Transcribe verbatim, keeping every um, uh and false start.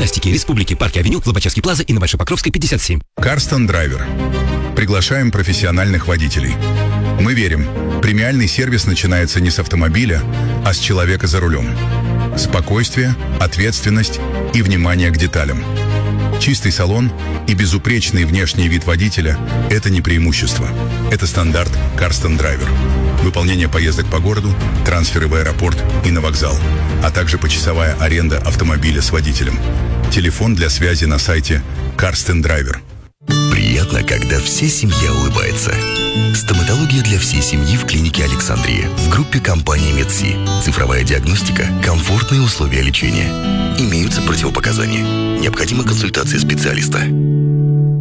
гимнастики Республики, Парке Авеню, Лобачевский плаза и на Большой-Покровской, пятьдесят семь. Карстен Драйвер. Приглашаем профессиональных водителей. Мы верим, премиальный сервис начинается не с автомобиля, а с человека за рулем. Спокойствие, ответственность и внимание к деталям. Чистый салон и безупречный внешний вид водителя – это не преимущество. Это стандарт Карстен Драйвер. Выполнение поездок по городу, трансферы в аэропорт и на вокзал, а также почасовая аренда автомобиля с водителем. Телефон для связи на сайте Карстен Драйвер. Приятно, когда вся семья улыбается. Стоматология для всей семьи в клинике Александрия в группе компании Медси. Цифровая диагностика, комфортные условия лечения. Имеются противопоказания. Необходима консультация специалиста.